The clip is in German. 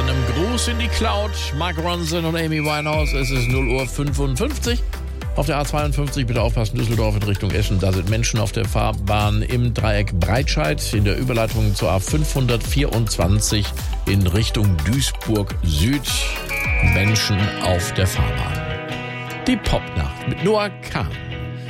einem Gruß in die Cloud. Mark Ronson und Amy Winehouse. Es ist 0:55 Uhr. Auf der A52 bitte aufpassen, Düsseldorf in Richtung Eschen. Da sind Menschen auf der Fahrbahn im Dreieck Breitscheid. In der Überleitung zur A524 in Richtung Duisburg Süd. Menschen auf der Fahrbahn. Die Popnacht mit Noah Kahn.